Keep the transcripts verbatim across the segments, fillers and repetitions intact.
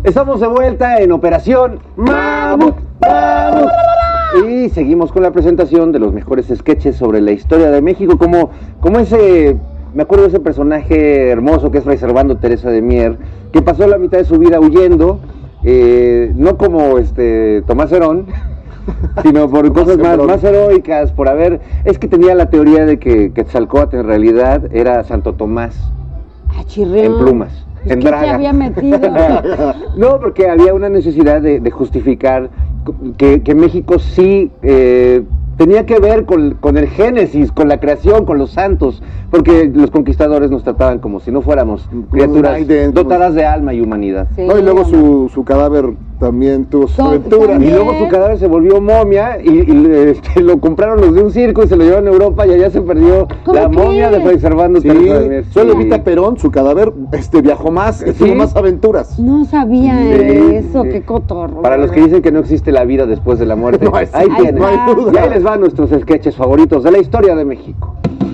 Estamos de vuelta en Operación Mamut, Mamut. Y seguimos con la presentación de los mejores sketches sobre la historia de México, como, como ese, me acuerdo de ese personaje hermoso que es Fray Servando Teresa de Mier, que pasó la mitad de su vida huyendo, eh, no como este Tomás Herón, sino por cosas más, más heroicas, por haber, es que tenía la teoría de que Quetzalcóatl en realidad era Santo Tomás, en plumas. En ¿Qué se había metido? No, porque había una necesidad de, de justificar que, que México sí eh, tenía que ver con, con el génesis, con la creación, con los santos, porque los conquistadores nos trataban como si no fuéramos criaturas dotadas de alma y humanidad. Sí, no, y luego su, su cadáver también tuvo su aventura. Y luego su cadáver se volvió momia y, y este, lo compraron los de un circo y se lo llevaron a Europa y allá se perdió la qué? momia de Fray Servando sí, Teresa de Mier. Solo Evita Perón, su cadáver, este viajó más, ¿sí? tuvo más aventuras. No sabía sí, eso, sí. qué cotorro. Para los que dicen que no existe la vida después de la muerte, no, ahí, ahí tienen. No hay duda. Y ahí les van nuestros sketches favoritos de la historia de México.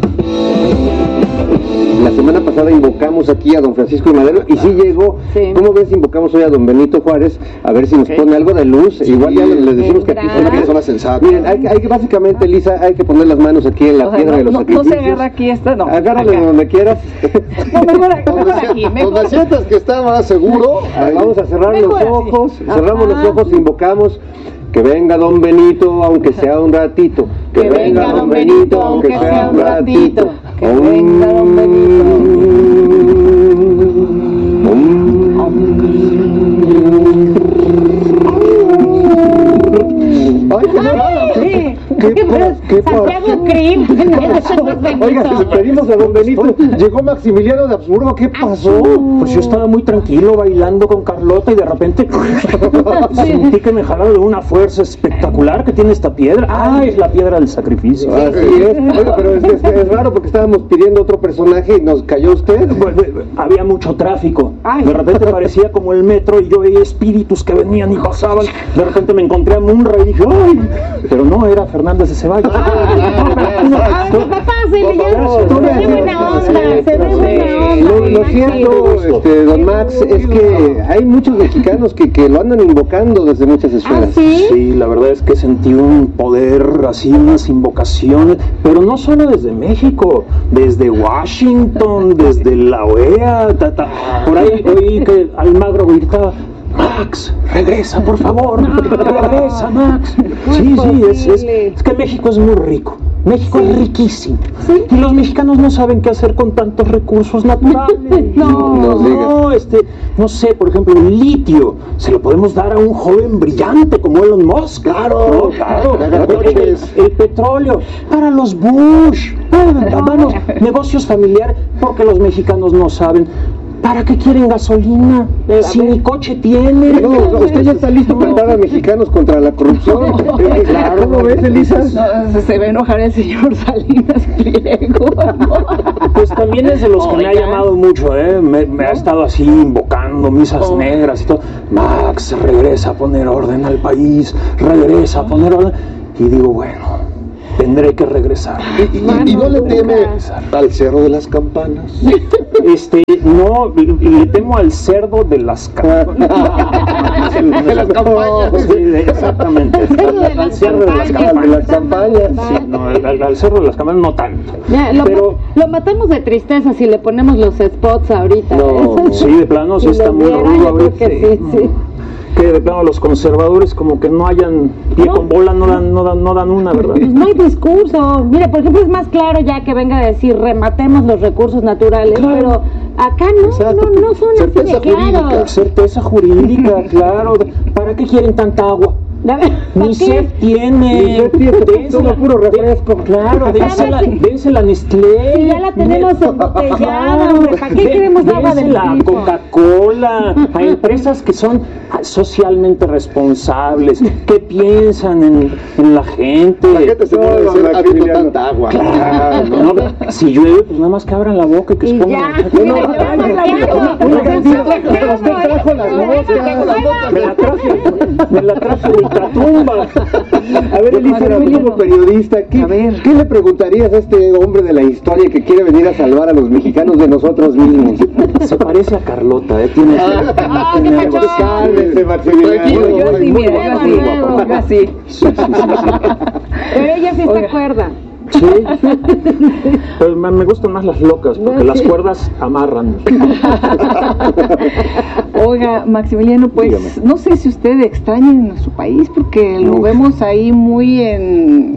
La semana pasada invocamos aquí a don Francisco y Madero y sí llegó. Sí. ¿Cómo ves? Invocamos hoy a don Benito Juárez a ver si nos sí. pone algo de luz. Sí. Igual ya les decimos que aquí es una persona sensata. Miren, hay, hay que básicamente, Lisa, hay que poner las manos aquí en la o sea, piedra no, de los no, sacrificios. No se agarra aquí esta, no. Agárrale de donde quieras. No, mejor, mejor aquí. Mejor. Donde sientas que está más seguro. Ahí. Vamos a cerrar mejor los ojos. Así. Cerramos Ajá. los ojos, invocamos. Que venga don Benito, aunque sea un ratito. Que, que venga don Benito, aunque sea un ratito. Que venga don Benito. Ay, qué ¿Qué, ¿Qué, ¿Qué Santiago Krill. Oiga, si pedimos a don Benito, llegó Maximiliano de Habsburgo, ¿qué pasó? Pues yo estaba muy tranquilo bailando con Carlota y de repente sentí que me jalaron de una fuerza espectacular que tiene esta piedra. Ah, es la piedra del sacrificio. Así es. Oiga, pero es, es, es raro porque estábamos pidiendo otro personaje y nos cayó usted. Bueno, había mucho tráfico. De repente parecía como el metro y yo veía espíritus que venían y pasaban. De repente me encontré a Munra y dije, ¡ay! Pero no, era Fernández de Ceballos. Papá, se le ve buena onda, se ve buena onda. Lo, lo cierto, este, don Max, es que hay muchos mexicanos que, que lo andan invocando desde muchas esferas. ¿Ah, sí? Sí, la verdad es que sentí un poder, así, unas invocaciones, pero no solo desde México, desde Washington, desde la O E A, ta, ta. Por ahí oí que Almagro gritaba, Max, regresa, por favor, regresa, Max. Sí, sí, es, es, es que México es muy rico. México sí. es riquísimo. ¿Sí? Y los mexicanos no saben qué hacer con tantos recursos naturales. No, no, no, este, no sé, por ejemplo, el litio se lo podemos dar a un joven brillante como Elon Musk. Claro, claro. claro. El, el, el petróleo para los Bush. Vamos, negocios familiares, porque los mexicanos no saben. ¿Para qué quieren gasolina? Eh, si mi coche tiene. No, usted ya está listo para entrar a mexicanos contra la corrupción. Claro, ¿cómo ves, Elisa? No, se va a enojar el señor Salinas Pliego. Pues también es de los que me ha llamado mucho, ¿eh? Me, me ha estado así invocando misas oh. negras y todo. Max, regresa a poner orden al país, regresa a poner orden. Y digo, bueno, tendré que regresar. ¿Y, y, y no le teme al Cerro de las Campanas? Este, no, le temo al cerdo de las campañas. De las campañas. Sí, exactamente. Al cerdo de las campañas. Sí, no, al, al cerdo de las campañas no tanto. Ya, lo, pero lo matamos de tristeza si le ponemos los spots ahorita. No, ¿eh? Sí, de plano sí está muy rudo ahorita. Sí, sí. Que de plano los conservadores como que no hayan pie no. con bola, no dan, no dan, no dan una, ¿verdad? Pues no hay discurso. Mira, por ejemplo, es más claro ya que venga a decir rematemos los recursos naturales, claro. Pero acá no, Exacto. no, no son certeza así de claro. Certeza jurídica, claro. ¿Para qué quieren tanta agua? Ni sed tiene, dénsela puro refresco. Claro, dénsela, dénsela a Nestlé. Si ya la tenemos embotellada, hombre, ¿para qué queremos agua del grifo? Coca-Cola, a empresas que son socialmente responsables, que piensan en, en la gente. La gente se puede decir, habiendo tanta agua. Claro, no, si llueve, pues nada más que abran la boca y que expongan. Usted trajo las moscas. Me la traje. Me la traje de ultratumba. A ver, Elisa, tú como periodista, ¿qué, ¿qué le preguntarías a este hombre de la historia que quiere venir a salvar a los mexicanos de nosotros mismos? Se parece a Carlota, ¿eh? Tiene... Ah, tiene qué algo pacho. así. Cálmese, Maximiliano. Yo así, Muy mira, yo guapo, así, muy guapo. yo así. Sí, sí, sí, sí. Pero ella sí está cuerda. Sí, pero me me gustan más las locas, porque las cuerdas amarran. Oiga, Maximiliano, pues Dígame. no sé si usted extraña en nuestro país, porque lo Uf. vemos ahí muy en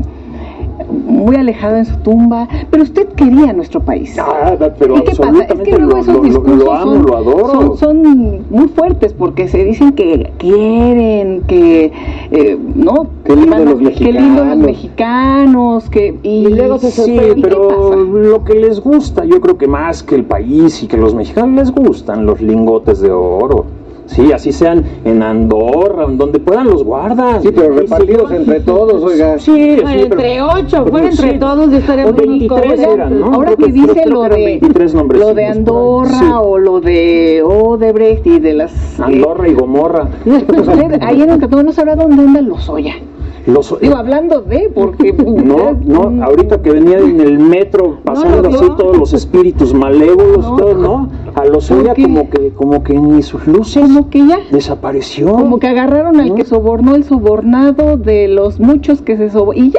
muy alejado en su tumba, pero usted quería nuestro país. Nada, pero ¿Y qué pasa? Es absolutamente que luego lo, esos lo- lo- discursos lo amo, son, lo adoro. son, son muy fuertes porque se dicen que quieren, que eh, no, Qué lindo van a- los qué lindo los mexicanos. mexicanos, que y, Y luego se Sí, sorprende. ¿y qué pero pasa? lo que les gusta, yo creo que más que el país y que los mexicanos les gustan los lingotes de oro. Sí, así sean en Andorra, en donde puedan los guardas. Sí, pero Y repartidos se- entre todos, oiga. Sí, Bueno, sí, pero- entre ocho, fuera Sí. entre todos y estaría O muy veintitrés cómodo. eran, ¿no? Ahora Creo que creo- dice creo lo que eran de veintitrés lo de nombrecitos por ahí. Andorra Sí. o lo de Odebrecht y de las eh, Andorra y Gomorra. usted ahí en el Catón no sabrá dónde anda Lozoya. Los, Digo, hablando de, porque no, no, ahorita que venía en el metro pasando lo así vio. todos los espíritus malévolos, No. todo, ¿no? A los oía ¿Por qué? como que, como que ni sus luces como que ya, desapareció. como que agarraron al ¿No? que sobornó el sobornado de los muchos que se sobornó y ya,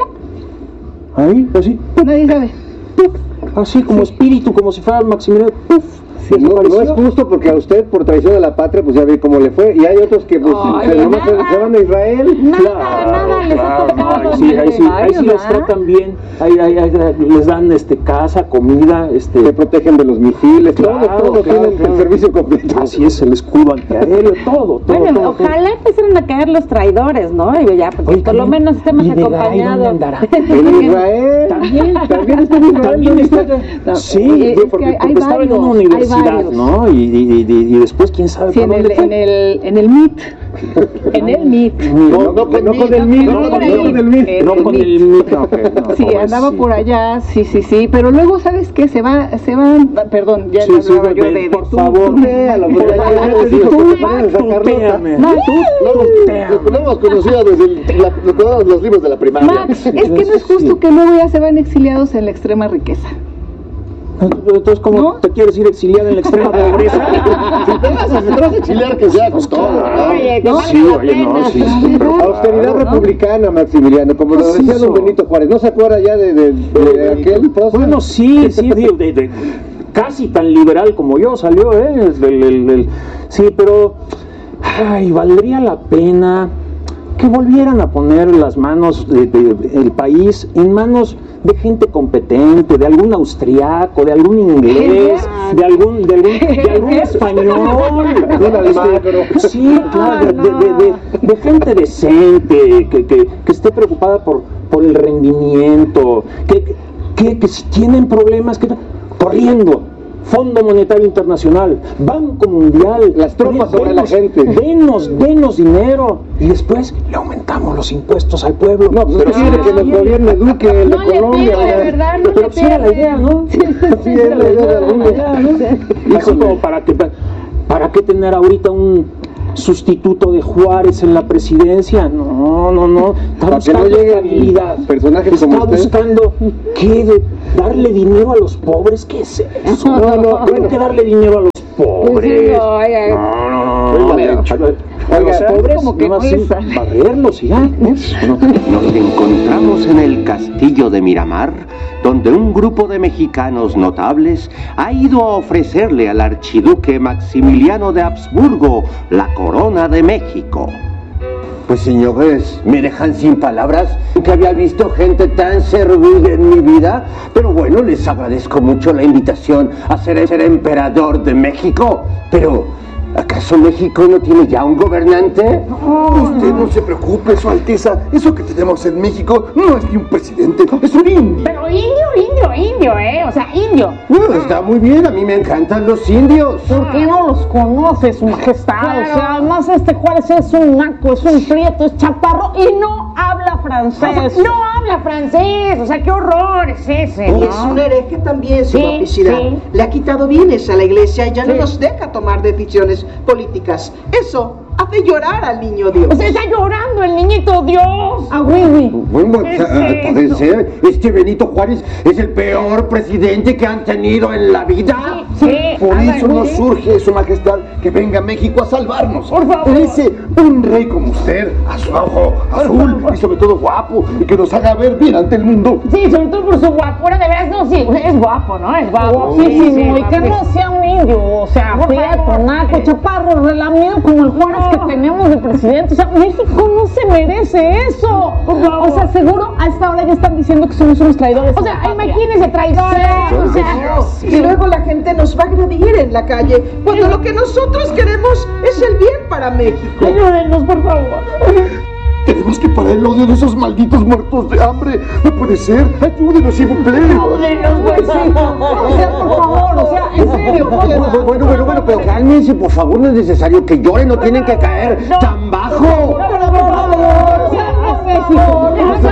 Ahí, así, nadie sabe. así como espíritu, como si fuera Maximiliano, ¡puf! Sí, no, no es desapareció. justo porque a usted por traición de la patria pues ya ve cómo le fue y hay otros que pues Ay, se, nomás se, nada. se van a Israel. Nada, Claro, nada les ha claro, no, tocado. ahí sí, ahí sí, ahí sí Varios, los ¿ah? tratan bien, ahí, ahí, ahí les dan este casa, comida, Se este protegen de los misiles, Claro, todo, todo claro, tienen claro. el servicio completo. así es el escudo antiaéreo, todo, todo, Bueno, todo, todo. ojalá empezaran a caer los traidores, ¿no? Y ya, porque Oye, por lo también, menos estemos ¿y de Garay dónde acompañados. andará? En Israel También, también está en Israel. También está, No, sí, oye, es digo, que porque, hay porque estaba en varios, una hay universidad, varios. ¿no? Y, y, y, y después quién sabe Sí, para en el, dónde fue. en el, en el M I T, en el M I T. No, no, no con el mil, no no con con el el mil. Eh, No el con M I T. el mito, ok, no, Sí, pobrecito. andaba por allá, sí, sí, sí, pero luego, ¿sabes qué? Se va, se van, perdón, ya Sí, no sí, hablaba ve- yo ve, de, de por tú, favor. tú, Véalo, porque tú, ya te dijo tú, que te pones a Carlota. Tuteame. Max, Lo, lo hemos conocido desde el- la- lo- todos los libros de la primaria. Max, es que no es justo que luego ya se van exiliados en la extrema riqueza. Entonces, ¿cómo ¿No? te quieres ir exiliado en la extrema pobreza? Si te vas a, si te vas a exiliar, que sea con todo, ¿no? Oye, que No, valga sí, la oye, no, pena. sí, sí, pero Austeridad claro, ¿no? republicana, Maximiliano, como lo Pues decía eso. don Benito Juárez. ¿No se acuerda ya de, de, de aquel proceso? Bueno, sí, sí, de, de- de- casi tan liberal como yo salió, ¿eh? Es del- el- el- sí, pero, ay, valdría la pena que volvieran a poner las manos del de, de- el país en manos de gente competente, de algún austriaco, de algún inglés, de algún, de algún, de algún español, De un alemán, este, pero- sí, claro, de, de- de- de- de gente decente, que, que, que esté preocupada por, por el rendimiento, que, que, que si tienen problemas, que corriendo. Fondo Monetario Internacional, Banco Mundial, Las tropas sobre la denos- gente. Denos, denos dinero y después le aumentamos los impuestos al pueblo. No, pues pero usted quiere que nos gobierne Duque, el de No le Colombia. pido, de ya. verdad, no Pero le sí era la pierde. idea, ¿no? Sí, era la idea de algunos. Así como para que para qué tener ahorita un sustituto de Juárez en la presidencia. No, no, no. Está Para que no buscando lleguen estabilidad. personajes Está como usted. buscando qué de darle dinero a los pobres. ¿Qué es eso? No, no, no hay que darle dinero a los pobres. Sí, no, oiga. No, no, no. no, Oiga, no, oiga, a los pobres, como que nada no más le sí, sale. barrerlos y ya. ¿no? No. Nos encontramos en el castillo de Miramar, donde un grupo de mexicanos notables ha ido a ofrecerle al archiduque Maximiliano de Habsburgo la corona de México. Pues señores, me dejan sin palabras. Nunca había visto gente tan servida en mi vida. Pero bueno, les agradezco mucho la invitación a ser, ser emperador de México. Pero, ¿acaso México no tiene ya un gobernante? Usted no se preocupe, Su Alteza. Eso que tenemos en México no es ni un presidente, es un indio. Pero indio, indio, indio, ¿eh? O sea, indio. Bueno, está muy bien, a mí me encantan los indios. ¿Por qué no los conoce, su majestad? Claro. O sea, además este Juárez es un naco, es un prieto, es chaparro y no habla francés. No habla francés, o sea, qué horror es ese, Y ¿no? es un hereje también, su Sí, guapicidad. sí. Le ha quitado bienes a la iglesia y ya no Sí. nos deja tomar decisiones políticas. Eso hace llorar al niño Dios. Pues está llorando el niñito Dios. Ah, oui, oui. Bueno, ¿Qué es ah, puede eso? ser. Este Benito Juárez es el peor presidente que han tenido en la vida. Sí. Por A ver, eso nos sí. surge, Su Majestad, que venga a México a salvarnos. Por favor. Merece un rey como usted, azul, azul y sobre todo guapo, y que nos haga ver bien ante el mundo. Sí, sobre todo por su guapura, de veras, no, sí, es guapo, ¿no? Es guapo. Guapísimo, y que guapo. no sea un indio, o sea, prieto, naco, chaparro, relamido como el Juárez que tenemos de presidente. O sea, México no se merece eso. O sea, seguro a esta hora ya están diciendo que somos unos traidores. O sea, imagínense, traidores. O sea, Y luego la gente nos va a agredir en la calle, cuando lo que nosotros queremos es el bien para México. ayúdenos, por favor. Tenemos que parar el odio de esos malditos muertos de hambre. No puede ser. Ayúdenos, si me Ayúdenos, por favor. O sea, por favor, o sea, en serio. Bueno, bueno, bueno, bueno, pero cálmense, por favor, no es necesario que lloren, no tienen que caer tan bajo. Pero por favor, México.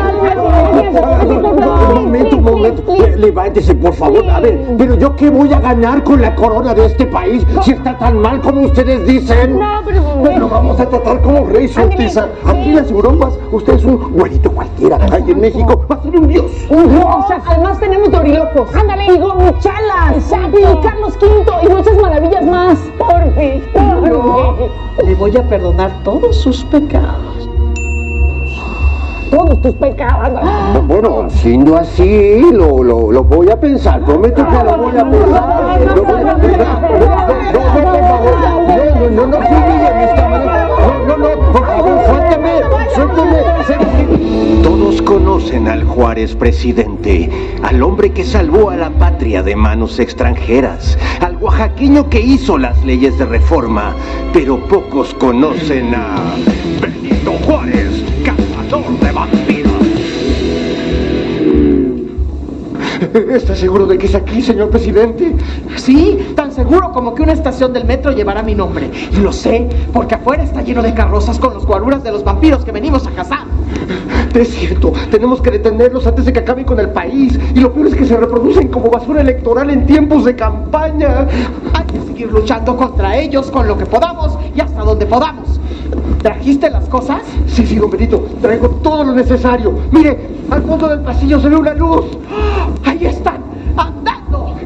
Un momento, un momento, Le- levántese, por favor. A ver, pero yo qué voy a ganar con la corona de este país si está tan mal como ustedes dicen. No, pero... Lo vamos a tratar como rey, Su Alteza. Aquí en las Europas, usted es un güerito cualquiera. Aquí en México va a ser un dios. Un dios. O sea, además tenemos dorilocos. Ándale. Y gomichalas. Exacto. Y Carlos quinto. Y muchas maravillas más. Por fin, por fin. Le voy a perdonar todos sus pecados. Todos tus pecados. Bueno, siendo así, lo, lo, lo voy a pensar. Prometo que lo voy a pensar. Lo voy a pensar. No, no, no, por favor. No, no, no, no, sí, miren, mis camaradas. No, no, no, por favor, suélteme, suélteme. Todos conocen al Juárez presidente, al hombre que salvó a la patria de manos extranjeras, al oaxaqueño que hizo las leyes de reforma, pero pocos conocen a Benito Juárez, cazador de vampiros. ¿Está seguro de que es aquí, señor presidente? Sí, tan seguro como que una estación del metro llevará mi nombre. Y lo sé, porque afuera está lleno de carrozas con los guaruras de los vampiros que venimos a cazar. Es cierto, tenemos que detenerlos antes de que acaben con el país. Y lo peor es que se reproducen como basura electoral en tiempos de campaña. Hay que seguir luchando contra ellos con lo que podamos y hasta donde podamos. ¿Trajiste las cosas? Sí, sí, don Benito, traigo todo lo necesario. Mire, al fondo del pasillo se ve una luz. ¡Ahí están! ¡Andando!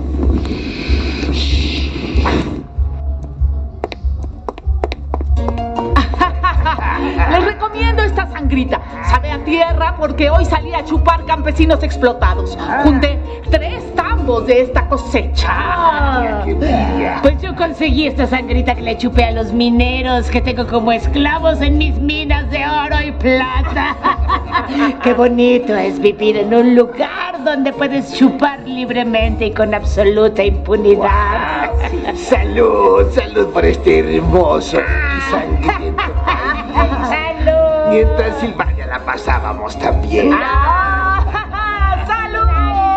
Les recomiendo esta sangrita. Sabe a tierra porque hoy salí a chupar campesinos explotados. Junté tres tambos de esta cosecha. Pues yo conseguí esta sangrita que le chupé a los mineros que tengo como esclavos en mis minas de oro y plata. Qué bonito es vivir en un lugar donde puedes chupar libremente y con absoluta impunidad. Salud, salud por este hermoso y sangriento. ¡Salud! Y en Transilvania la pasábamos también. ¡Ah! ¡Salud!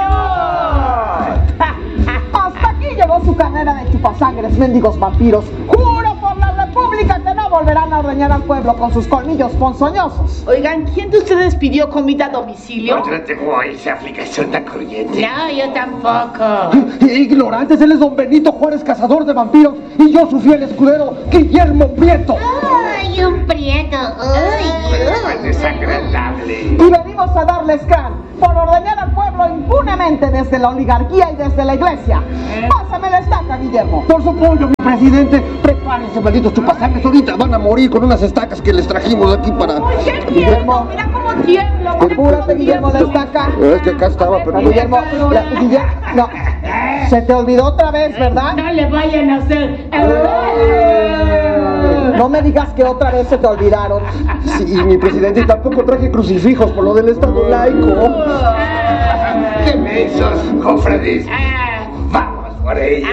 Hasta aquí llegó su carrera de chupasangres, mendigos vampiros. Juro por la República que no volverán a ordeñar al pueblo con sus colmillos ponzoñosos. Oigan, ¿quién de ustedes pidió comida a domicilio? No tengo esa aplicación tan corriente. No, yo tampoco. Ignorantes, él es don Benito Juárez, cazador de vampiros, y yo su fiel escudero, Guillermo Prieto. ¡Ay, un prieto! ¡Ay! Desagradable. Y venimos a darles can por ordeñar al pueblo impunemente desde la oligarquía y desde la iglesia. Pásame la estaca, Guillermo. Por su pollo, mi presidente, prepárense, malditos chupasangres, ahorita van a morir con unas estacas que les trajimos aquí para... Guillermo, mira cómo tiembla. Apúrate, Guillermo, la estaca. Es que acá estaba, pero... Guillermo, la- Guillermo, no. Se te olvidó otra vez, ¿verdad? No le vayan a hacer. No me digas que otra vez se te olvidaron. Sí, mi presidente, tampoco traje crucifijos por lo del Estado laico. ¡Qué mensos, cofrades! ¡Vamos por ellos!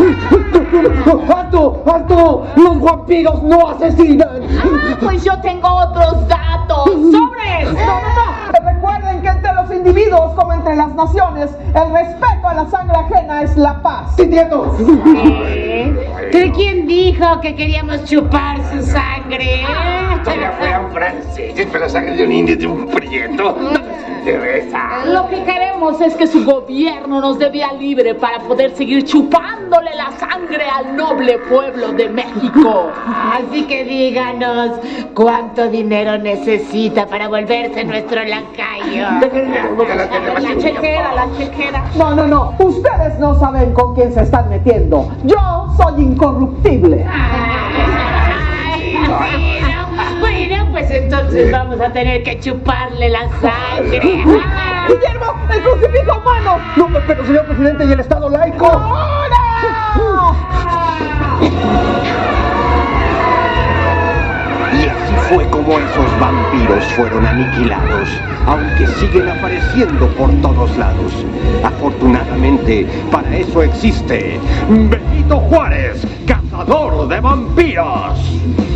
¡Alto! ¡Alto! ¡Los vampiros no asesinan! Pues yo tengo otros datos. ¡Sobres! No, no, no. Recuerden que entre los individuos, como entre las naciones, el respeto a la sangre ajena es la paz. ¡Sí, nieto! ¿Pero quién dijo que queríamos chupar su sangre? Ya fueran franceses, pero la sangre de un indio de un prieto. No les Teresa. Lo que queremos es que su gobierno nos dé vía libre para poder seguir chupándole la sangre al noble pueblo de México. Así que díganos cuánto dinero necesita para volverse nuestro lacayo. La chequera, la chequera. No, no, no. Ustedes no saben con quién se están metiendo. Yo soy incorruptible. Ay, bueno, bueno, pues entonces vamos a tener que chuparle la sangre. ¡Guillermo, el crucifijo humano! No, pero señor presidente, ¿y el Estado laico? Y así fue como esos vampiros fueron aniquilados, aunque siguen apareciendo por todos lados. Afortunadamente, para eso existe Benito Juárez, cazador de vampiros.